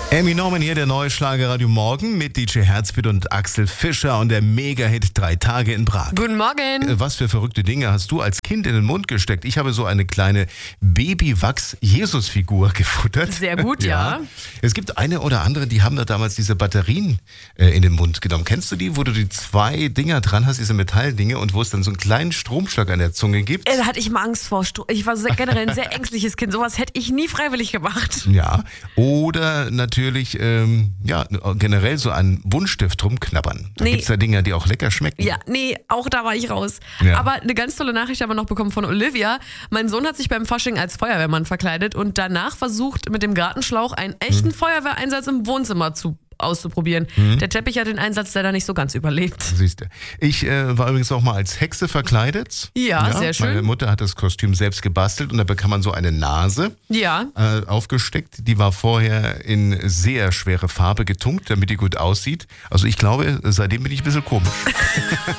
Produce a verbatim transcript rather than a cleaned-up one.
Amy Norman hier, der neue Schlagerradio Morgen mit D J Herzbit und Axel Fischer und der Mega-Hit Drei Tage in Prag. Guten Morgen. Was für verrückte Dinge hast du als Kind in den Mund gesteckt? Ich habe so eine kleine Babywachs-Jesus-Figur gefuttert. Sehr gut, ja. ja. Es gibt eine oder andere, die haben da damals diese Batterien äh, in den Mund genommen. Kennst du die, wo du die zwei Dinger dran hast, diese Metalldinge, und wo es dann so einen kleinen Stromschlag an der Zunge gibt? Äh, Da hatte ich mal Angst vor. Ich war sehr, generell ein sehr ängstliches Kind. Sowas hätte ich nie freiwillig gemacht. Ja, oder natürlich ähm, ja, generell so an Buntstift rumknabbern. Da Nee. gibt es ja Dinger, die auch lecker schmecken. Ja, nee, auch da war ich raus. Ja. Aber eine ganz tolle Nachricht haben wir noch bekommen von Olivia. Mein Sohn hat sich beim Fasching als Feuerwehrmann verkleidet und danach versucht, mit dem Gartenschlauch einen echten Feuerwehreinsatz im Wohnzimmer zu auszuprobieren. Mhm. Der Teppich hat den Einsatz leider nicht so ganz überlebt. Siehst du. Ich äh, war übrigens auch mal als Hexe verkleidet. Ja, sehr schön. Meine Mutter hat das Kostüm selbst gebastelt und da bekam man so eine Nase Ja. äh, aufgesteckt. Die war vorher in sehr schwere Farbe getunkt, damit die gut aussieht. Also ich glaube, seitdem bin ich ein bisschen komisch.